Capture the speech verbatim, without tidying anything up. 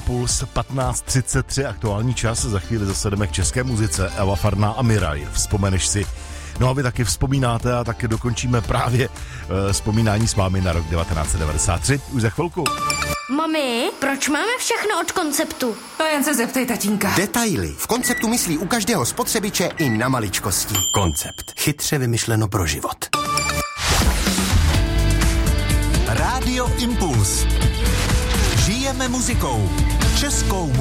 Impuls patnáct třicet tři, aktuální čas, za chvíli zase jdeme k české muzice. Eva Farná a Miraj, vzpomeneš si. No a vy taky vzpomínáte a taky dokončíme právě uh, vzpomínání s vámi na rok devatenáct set devadesát tři, už za chvilku. Mami, proč máme všechno od Konceptu? To jen se zeptej, tatínka. Detaily. V Konceptu myslí u každého spotřebiče i na maličkosti. Koncept. Chytře vymyšleno pro život. Rádio Impuls. Žijeme muzikou. Českou muzikou.